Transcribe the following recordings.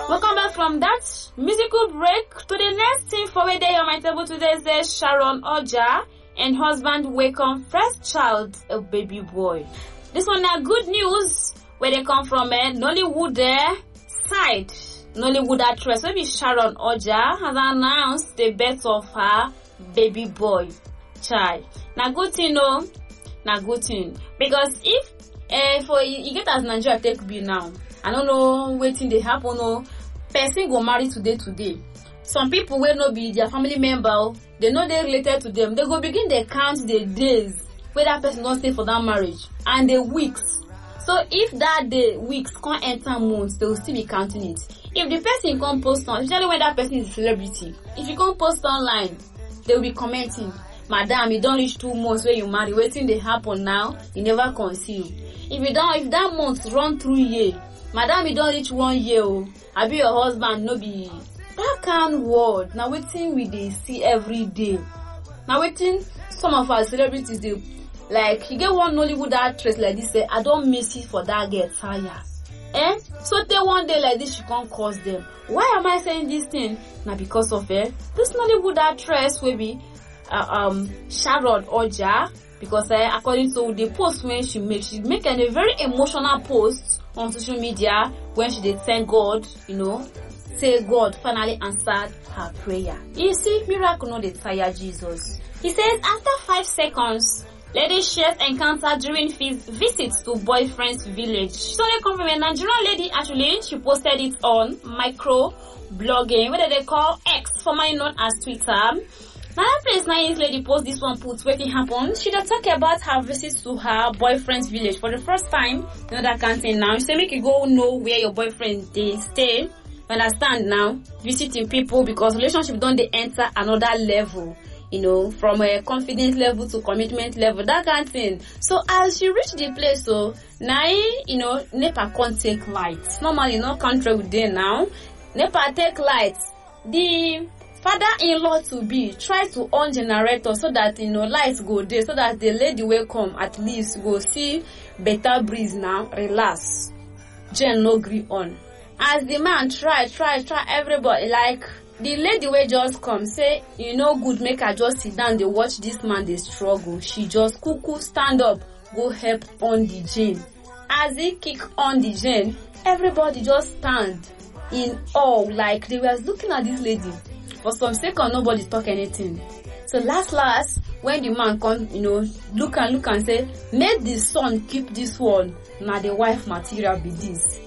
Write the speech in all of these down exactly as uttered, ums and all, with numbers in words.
Welcome back from that musical break to the next thing for a day on my table today. Says Sharon Oja and husband welcome first child, a baby boy. This one are good news where they come from. Eh? Nollywood eh, side. Nollywood actress, maybe Sharon Oja, has announced the birth of her baby boy child. Now good thing, no. Now good thing, because if uh, for you get as Nigeria take be now, I don't know waiting they happen. No, person go marry today today. Some people will not be their family member. They know they related to them. They go begin they count the days where that person don't stay for that marriage and the weeks. So if that day weeks can't enter months, they will still be counting it. If the person can't post on, especially when that person is a celebrity, if you can't post online, they will be commenting, "Madam, you don't reach two months where you marry. Waiting they happen now. You never conceive. If you don't, if that month run through year, Madam, you don't reach one year. Oh, I be your husband. No be that kind word. Now waiting we they see every day. Now waiting some of our celebrities they like. You get one Nollywood actress like this say, I don't miss it for that girl tire. Eh? So they one day like this she can't cause them. Why am I saying this thing? Now because of it. This Nollywood actress will be uh, um Sharon Oja, because uh, according to the post when she make she make a very emotional post on social media when she did thank God, you know, say God finally answered her prayer. You see, miracle no dey tire Jesus. He says after five seconds, lady shares encounter during his visits to boyfriend's village. So they come from a Nigerian lady actually. She posted it on micro blogging, what they call X, formerly known as Twitter. Now that place nice lady post this one put where it happened. She did talk about her visits to her boyfriend's village for the first time. You know that can't say now. She say make you go know where your boyfriend they stay. You understand now? Visiting people because relationship don't they enter another level. You know, from a confidence level to commitment level, that kind of thing. So as you reach the place, so now you know NEPA can't take lights. Normally, no country with them now. NEPA take lights. The father-in-law to be try to on generator so that you know lights go there, so that the lady will come at least go see better breeze now, relax. Jen no agree on. As the man try, try, try, everybody like the lady will just come say, you know good, make her just sit down, they watch this man they struggle. She just cuckoo stand up, go help on the Jane. As he kick on the Jane, everybody just stand in awe, like they were looking at this lady. For some second, nobody talk anything. So last, last, when the man come, you know, look and look and say, make the son keep this one. Now the wife material be this.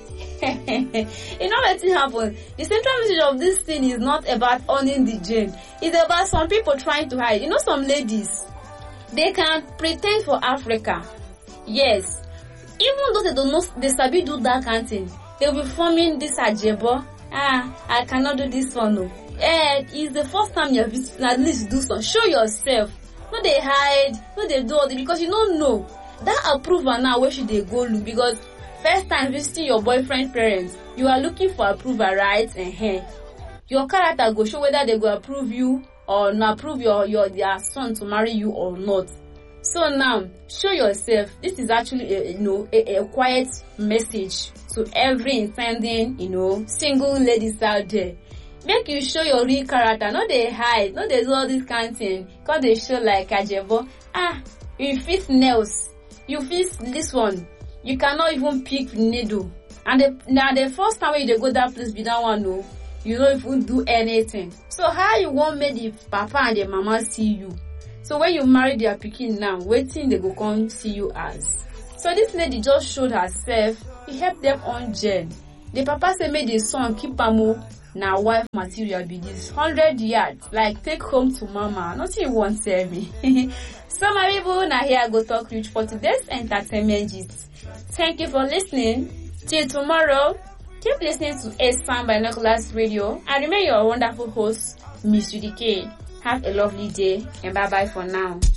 You know what happened? The central message of this thing is not about owning the Jane. It's about some people trying to hide. You know, some ladies, they can pretend for Africa. Yes. Even though they don't know, they sabi do that kind of thing. They'll be forming this ajebo. Ah, I cannot do this one. No. Eh, it's the first time you're visiting, at least do so. Show yourself. No, they hide. No, they do all this because you don't know. That approval now, where should they go look? Because first time visiting your boyfriend's parents, you are looking for approval, right? Uh-huh. Your character go show whether they go approve you or not approve your, your their son to marry you or not. So now, show yourself. This is actually a, you know a, a quiet message to every intending, you know, single ladies out there. Make you show your real character. No, they hide. No, they do all this kind of thing. Cause they show like ajebo. Ah, you fit nails. You fit this one. You cannot even pick needle. And the, now the first time when you go that place, be that one, no, you don't even do anything. So how you want make the papa and the mama see you? So when you marry their pikin now, waiting they go come see you as. So this lady just showed herself. He helped them on Jen. The papa said make the son keep amo. Now wife material be this hundred yards. Like take home to mama. Nothing you won't tell me. So my people, now here I go talk rich for today's entertainment gist. Thank you for listening. Till tomorrow, keep listening to S-Sound Binoculars Radio. I remain your wonderful host, Miss Judy K. Have a lovely day and bye bye for now.